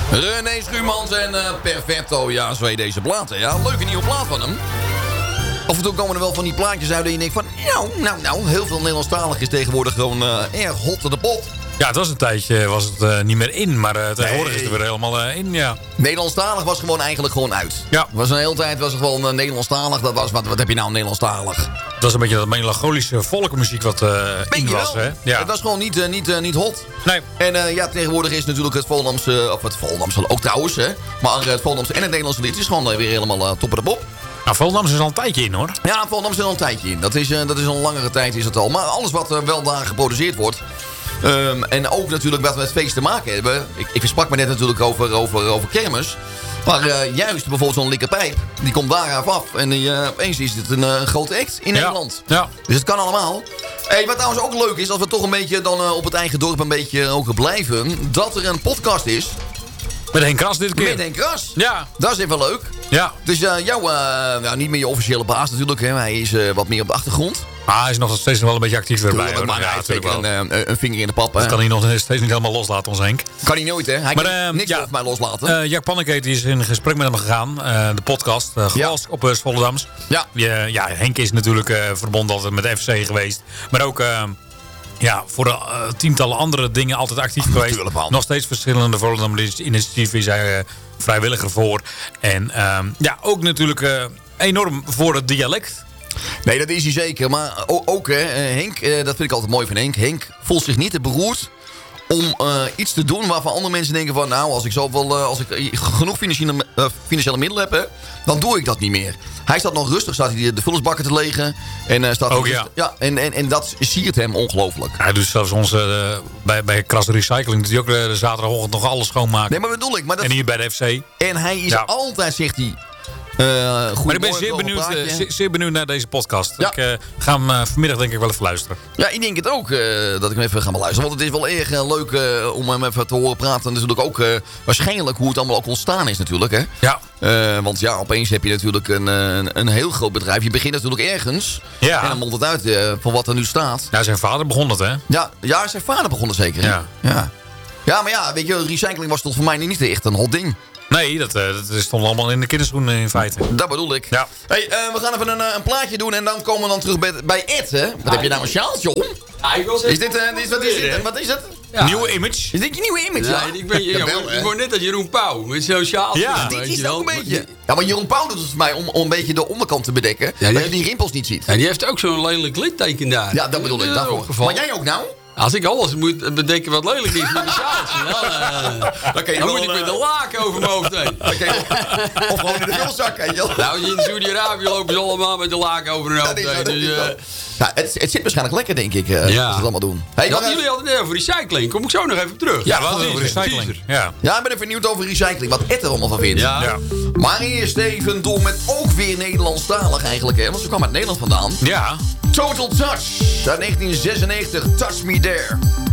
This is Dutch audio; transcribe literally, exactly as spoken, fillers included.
René Schuurmans en uh, Perfetto. Ja, zo heet deze plaat. Hè? Ja, leuke nieuwe plaat van hem. Af en toe komen er wel van die plaatjes uit dat je denkt van... Nou, nou, nou, heel veel Nederlandstalig is tegenwoordig gewoon uh, erg hot in de pot. Ja, het was een tijdje was het uh, niet meer in, maar uh, tegenwoordig nee. is het weer helemaal uh, in, ja. Nederlandstalig was gewoon eigenlijk gewoon uit. Ja. Was een hele tijd was het gewoon uh, Nederlandstalig. Dat was, wat, wat heb je nou Nederlandstalig? Het was een beetje dat melancholische volkenmuziek wat uh, in was, hè? Ja. Het was gewoon niet, uh, niet, uh, niet hot. Nee. En uh, ja, tegenwoordig is natuurlijk het Volendamse, of het Volendamse ook trouwens, hè. Maar uh, het Volendamse en het Nederlandse lied is gewoon uh, weer helemaal uh, top of de pop. Nou, Volendam is al een tijdje in, hoor. Ja, Volendam is er al een tijdje in. Dat is, uh, dat is al een langere tijd is het al. Maar alles wat uh, wel daar geproduceerd wordt... Um, en ook natuurlijk wat we met feest te maken hebben. Ik, ik sprak me net natuurlijk over, over, over kermis. Maar uh, juist bijvoorbeeld zo'n likkerpijp. Die komt daar af. En uh, opeens is het een uh, grote act in ja. Nederland. Ja. Dus het kan allemaal. Hey, wat trouwens ook leuk is. Als we toch een beetje dan uh, op het eigen dorp een beetje ook blijven. Dat er een podcast is. Met Henk Kras dit keer. Met Henk Kras. Ja. Dat is even leuk. Ja. Dus uh, jou, uh, nou, niet meer je officiële baas natuurlijk. Hè. Hij is uh, wat meer op de achtergrond. Ah, hij is nog steeds wel een beetje actief erbij. Tuurlijk, maar ja, hij heeft een, een, een vinger in de pap. Dat kan hij nog steeds niet helemaal loslaten, ons Henk. Kan hij nooit, hè? Hij maar, kan uh, niks ja, over mij loslaten. Uh, Jack Panneke die is in gesprek met hem gegaan. Uh, de podcast, uh, Glas ja. op uh, Volendams. Ja. Uh, ja, Henk is natuurlijk uh, verbonden altijd met de F C geweest. Maar ook... Uh, Ja, voor de, uh, tientallen andere dingen altijd actief Ach, geweest. Nog steeds verschillende Volendam-initiatieven is hij uh, vrijwilliger voor. En uh, ja, ook natuurlijk uh, enorm voor het dialect. Nee, dat is hij zeker. Maar ook, hè, Henk, uh, dat vind ik altijd mooi van Henk. Henk voelt zich niet te beroerd om uh, iets te doen waarvan andere mensen denken van... nou, als ik, zoveel, uh, als ik genoeg financiële, uh, financiële middelen heb, hè, dan doe ik dat niet meer. Hij staat nog rustig, staat hij de vullersbakken te legen. En, uh, staat oh, ja. Ja, en, en, en dat siert hem ongelooflijk. Hij doet zelfs onze, uh, bij, bij Kras Recycling, doet hij ook de, de zaterdagochtend nog alles schoonmaken. Nee, maar bedoel ik. Maar dat... En hier bij de F C. En hij is ja. altijd, zegt hij... Uh, maar ik ben zeer benieuwd, uh, zeer, zeer benieuwd naar deze podcast. Ja. Ik uh, ga hem uh, vanmiddag denk ik wel even luisteren. Ja, ik denk het ook uh, dat ik hem even ga beluisteren. Want het is wel erg uh, leuk uh, om hem even te horen praten. En natuurlijk ook uh, waarschijnlijk hoe het allemaal ook ontstaan is natuurlijk. Hè? Ja. Uh, want ja, opeens heb je natuurlijk een, een, een heel groot bedrijf. Je begint natuurlijk ergens. Ja. En dan mondt het uit uh, van wat er nu staat. Ja, zijn vader begon het, hè? Ja, ja zijn vader begon het zeker. Hè? Ja. Ja. Ja, maar ja, weet je, recycling was tot voor mij niet echt een hot ding. Nee, dat, uh, dat stond allemaal in de kinderschoenen in feite. Dat bedoel ik. Ja. Hey, uh, we gaan even een, een plaatje doen en dan komen we dan terug bij, bij Ed, hè? Wat ja, heb je nou een sjaaltje om? Ja, ik was is dit, uh, is, wat is dit? Wat is het? Ja. Nieuwe image. Is dit je nieuwe image? Ja, ja? ik ben ja, wel, ik word net als Jeroen Pauw met zo'n sjaaltje. Ja, dit is ook een beetje. Ja, maar Jeroen Pauw doet het voor mij om, om een beetje de onderkant te bedekken. Ja, dat je die rimpels niet ziet. Ja, die heeft ook zo'n lelijk litteken daar. Ja, dat bedoel ik. Daarvoor. Maar jij ook nou? Als ik alles moet bedenken wat lelijk is met een sjaaltje, dan, uh, dan, dan moet ik met de laken over mijn hoofd heen. Of gewoon in de vulzak, weet je wel. Nou, in Saudi-Arabië lopen ze allemaal met de laken over hun hoofd heen. Dus, uh, ja, het, het zit waarschijnlijk lekker, denk ik, uh, ja. als ze het allemaal doen. Hey, dat jullie altijd over recycling. Kom ik zo nog even op terug. Ja, wat is over recycling? Ja. ja, ik ben even benieuwd over recycling. Wat Ed er allemaal van vindt. Ja. Ja. Maar eerst even door met ook weer Nederlandstalig eigenlijk, hè. Want ze kwam uit Nederland vandaan. Ja. Total Touch. Uit negentien zesennegentig. Touch Me There.